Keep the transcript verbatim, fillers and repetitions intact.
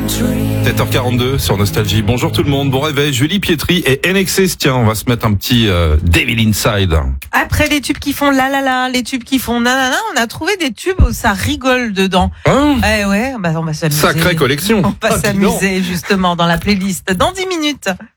sept heures quarante-deux sur Nostalgie. Bonjour tout le monde, bon réveil, Julie Pietri et N X S. Tiens, on va se mettre un petit euh, Devil Inside. Après les tubes qui font la la la, les tubes qui font nanana, on a trouvé des tubes où ça rigole dedans. Hein Eh ouais, bah on va s'amuser. Sacrée collection. On va Ah, dis donc. s'amuser justement dans la playlist dans dix minutes.